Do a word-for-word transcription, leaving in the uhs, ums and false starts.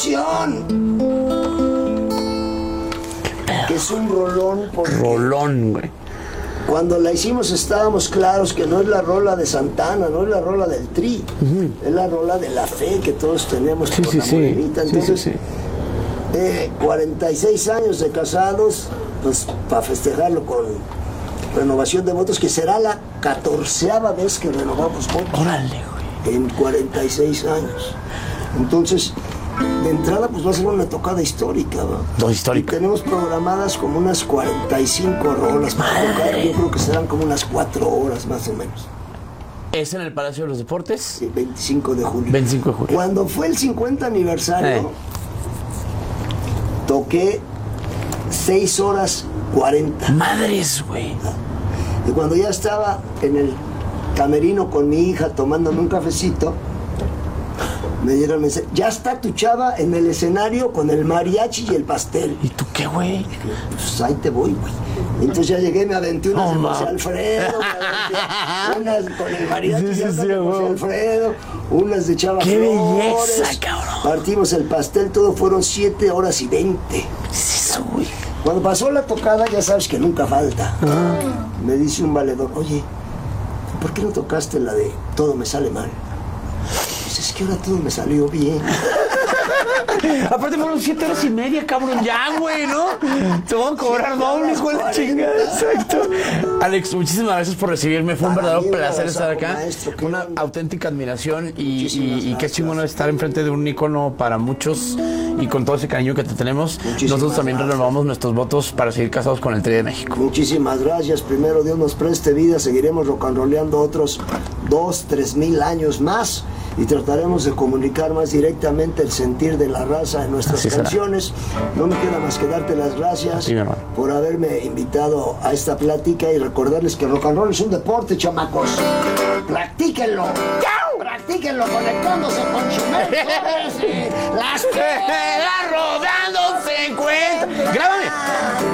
Que es un rolón. Rolón, güey. Cuando la hicimos estábamos claros que no es la rola de Santana, no es la rola del Tri, uh-huh. Es la rola de la fe que todos tenemos sí, por sí, la sí. morenita. Entonces, sí, sí, sí. Eh, cuarenta y seis años de casados, pues para festejarlo con renovación de votos, que será la catorceava vez que renovamos votos. Órale, güey. En cuarenta y seis años. Entonces, de entrada, pues va a ser una tocada histórica, ¿no? No, histórica. Y tenemos programadas como unas cuarenta y cinco rolas para tocar. Yo creo que serán como unas cuatro horas más o menos. ¿Es en el Palacio de los Deportes? Sí, veinticinco de julio. veinticinco de julio. Cuando fue el cincuenta aniversario, eh. toqué seis horas cuarenta. Madres, güey. Y cuando ya estaba en el camerino con mi hija tomándome un cafecito, me dieron mensaje, ya está tu chava en el escenario con el mariachi y el pastel. ¿Y tú qué, güey? Pues ahí te voy, güey. Entonces ya llegué, me aventé unas oh, de José Alfredo, me aventé unas con el mariachi sí, sí, sí, de José Alfredo, unas de Chava ¡qué Flores, belleza, cabrón! Partimos el pastel, todo fueron siete horas y veinte. ¿Qué es eso, güey? Cuando pasó la tocada, ya sabes que nunca falta. Ah. Me dice un valedor, oye, ¿por qué no tocaste la de Todo me sale mal? Pues es que ahora todo me salió bien. Aparte fueron siete horas y media, cabrón, ya, güey, ¿no? Te van a cobrar doble, hijo de la chingada. Exacto. Alex, muchísimas gracias por recibirme. Fue un Para verdadero mí, placer estar acá. Maestro, una onda. auténtica admiración y, y, y qué chingón estar enfrente de un ícono para muchos y con todo ese cariño que te tenemos. Muchísimas Nosotros también gracias. renovamos nuestros votos para seguir casados con el Tri de México. Muchísimas gracias. Primero Dios nos preste vida. Seguiremos rock and rollando otros dos, tres mil años más. Y trataremos de comunicar más directamente el sentir de la raza en nuestras canciones. No me queda más que darte las gracias sí, por haberme invitado a esta plática y recordarles que el rock and roll es un deporte, chamacos. Practíquenlo. Practíquenlo conectándose con Chumel. Las piedras rodando se encuentran. Grábame.